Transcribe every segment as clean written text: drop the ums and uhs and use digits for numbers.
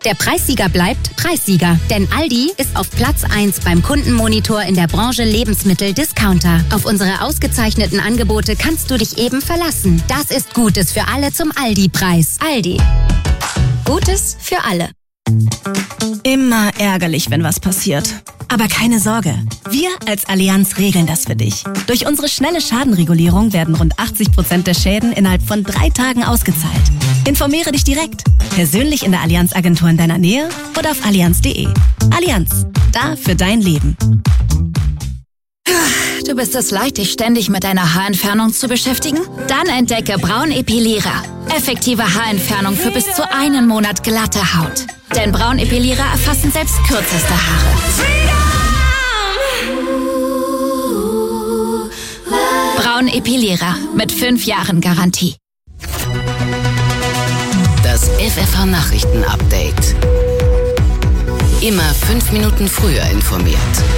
Der Preissieger bleibt Preissieger. Denn Aldi ist auf Platz 1 beim Kundenmonitor in der Branche Lebensmittel-Discounter. Auf unsere ausgezeichneten Angebote kannst du dich eben verlassen. Das ist Gutes für alle zum Aldi-Preis. Aldi. Gutes für alle. Immer ärgerlich, wenn was passiert. Aber keine Sorge, wir als Allianz regeln das für dich. Durch unsere schnelle Schadenregulierung werden rund 80% der Schäden innerhalb von 3 Tagen ausgezahlt. Informiere dich direkt, persönlich in der Allianz-Agentur in deiner Nähe oder auf allianz.de. Allianz, da für dein Leben. Du bist es leid, dich ständig mit deiner Haarentfernung zu beschäftigen? Dann entdecke Braun Epilierer. Effektive Haarentfernung für bis zu 1 Monat glatte Haut. Denn Braun Epilierer erfassen selbst kürzeste Haare. Braun Epilierer mit 5 Jahren Garantie. Das FFH-Nachrichten-Update. Immer 5 Minuten früher informiert.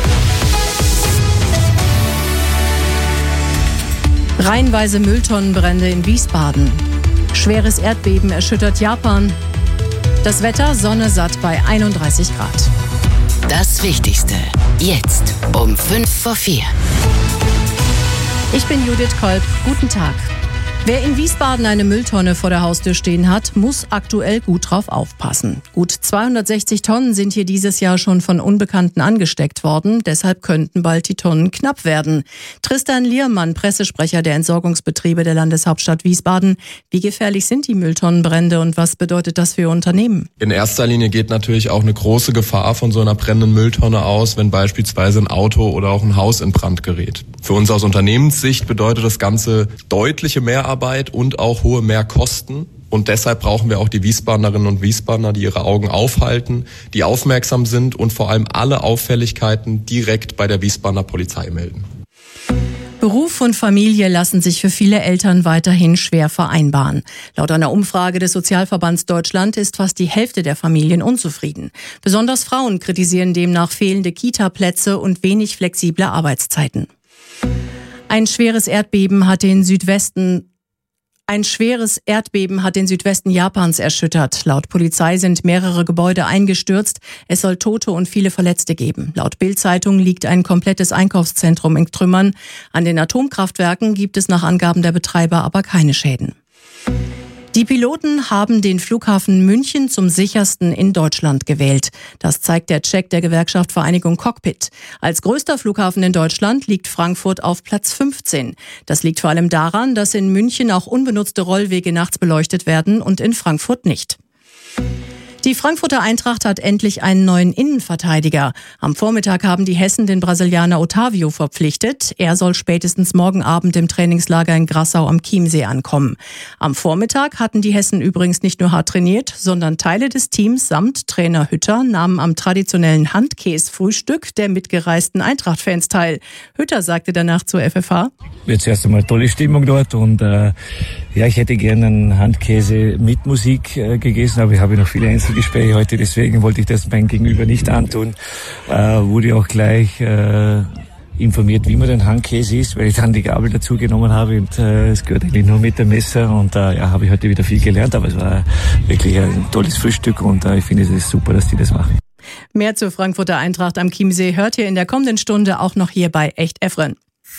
Reihenweise Mülltonnenbrände in Wiesbaden. Schweres Erdbeben erschüttert Japan. Das Wetter, Sonne satt bei 31 Grad. Das Wichtigste, jetzt um 3:55. Ich bin Judith Kolb. Guten Tag. Wer in Wiesbaden eine Mülltonne vor der Haustür stehen hat, muss aktuell gut drauf aufpassen. Gut 260 Tonnen sind hier dieses Jahr schon von Unbekannten angesteckt worden. Deshalb könnten bald die Tonnen knapp werden. Tristan Liermann, Pressesprecher der Entsorgungsbetriebe der Landeshauptstadt Wiesbaden. Wie gefährlich sind die Mülltonnenbrände und was bedeutet das für Unternehmen? In erster Linie geht natürlich auch eine große Gefahr von so einer brennenden Mülltonne aus, wenn beispielsweise ein Auto oder auch ein Haus in Brand gerät. Für uns aus Unternehmenssicht bedeutet das Ganze deutliche Mehrarbeit und auch hohe Mehrkosten. Und deshalb brauchen wir auch die Wiesbadenerinnen und Wiesbadener, die ihre Augen aufhalten, die aufmerksam sind und vor allem alle Auffälligkeiten direkt bei der Wiesbadener Polizei melden. Beruf und Familie lassen sich für viele Eltern weiterhin schwer vereinbaren. Laut einer Umfrage des Sozialverbands Deutschland ist fast die Hälfte der Familien unzufrieden. Besonders Frauen kritisieren demnach fehlende Kita-Plätze und wenig flexible Arbeitszeiten. Ein schweres Erdbeben hat den Südwesten Japans erschüttert. Laut Polizei sind mehrere Gebäude eingestürzt. Es soll Tote und viele Verletzte geben. Laut Bild-Zeitung liegt ein komplettes Einkaufszentrum in Trümmern. An den Atomkraftwerken gibt es nach Angaben der Betreiber aber keine Schäden. Die Piloten haben den Flughafen München zum sichersten in Deutschland gewählt. Das zeigt der Check der Gewerkschaft Vereinigung Cockpit. Als größter Flughafen in Deutschland liegt Frankfurt auf Platz 15. Das liegt vor allem daran, dass in München auch unbenutzte Rollwege nachts beleuchtet werden und in Frankfurt nicht. Die Frankfurter Eintracht hat endlich einen neuen Innenverteidiger. Am Vormittag haben die Hessen den Brasilianer Otavio verpflichtet. Er soll spätestens morgen Abend im Trainingslager in Grassau am Chiemsee ankommen. Am Vormittag hatten die Hessen übrigens nicht nur hart trainiert, sondern Teile des Teams samt Trainer Hütter nahmen am traditionellen Handkäse-Frühstück der mitgereisten Eintracht-Fans teil. Hütter sagte danach zur FFH: Jetzt erst einmal tolle Stimmung dort und ich hätte gerne einen Handkäse mit Musik gegessen, aber ich habe noch viele Einzelgespräche heute, deswegen wollte ich das meinem Gegenüber nicht antun. Wurde auch gleich informiert, wie man den Handkäse isst, weil ich dann die Gabel dazu genommen habe und es gehört eigentlich nur mit dem Messer und habe ich heute wieder viel gelernt, aber es war wirklich ein tolles Frühstück und ich finde es super, dass die das machen. Mehr zur Frankfurter Eintracht am Chiemsee hört ihr in der kommenden Stunde auch noch hier bei Echt Efren.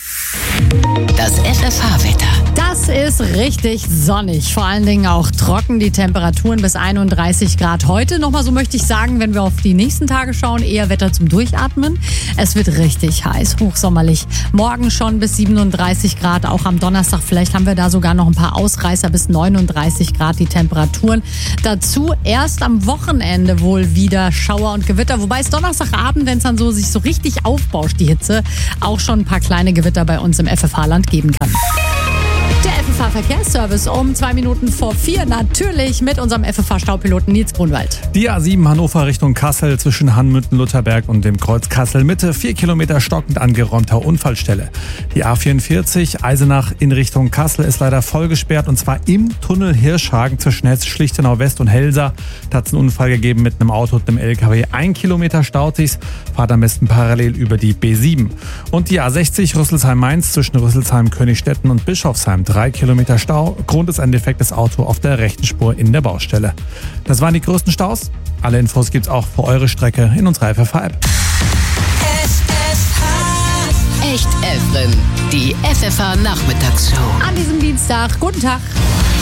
Das FFH-Wetter. Das ist richtig sonnig, vor allen Dingen auch trocken, die Temperaturen bis 31 Grad heute. Nochmal so möchte ich sagen, wenn wir auf die nächsten Tage schauen, eher Wetter zum Durchatmen. Es wird richtig heiß, hochsommerlich. Morgen schon bis 37 Grad, auch am Donnerstag. Vielleicht haben wir da sogar noch ein paar Ausreißer bis 39 Grad die Temperaturen. Dazu erst am Wochenende wohl wieder Schauer und Gewitter. Wobei es Donnerstagabend, wenn es dann so sich so richtig aufbauscht, die Hitze, auch schon ein paar kleine Gewitter bei uns im FFH-Land geben kann. Der FFH-Verkehrsservice um 2 Minuten vor 4, natürlich mit unserem FFH-Staupiloten Nils Grunwald. Die A7 Hannover Richtung Kassel zwischen Hanmünden-Lutherberg und dem Kreuz Kassel-Mitte, 4 Kilometer stockend angeräumter Unfallstelle. Die A44 Eisenach in Richtung Kassel ist leider voll gesperrt und zwar im Tunnel Hirschhagen zwischen Hess-Schlichtenau West und Helsa. Da hat es einen Unfall gegeben mit einem Auto und einem LKW. 1 Kilometer staut sich's, fahrt am besten parallel über die B7. Und die A60 Rüsselsheim-Mainz zwischen Rüsselsheim, Königstetten und Bischofsheim, 3 Kilometer Kilometer Stau. Grund ist ein defektes Auto auf der rechten Spur in der Baustelle. Das waren die größten Staus. Alle Infos gibt's auch für eure Strecke in unserer FFH-App. Echt Efren, die FFH-Nachmittagsshow. An diesem Dienstag. Guten Tag.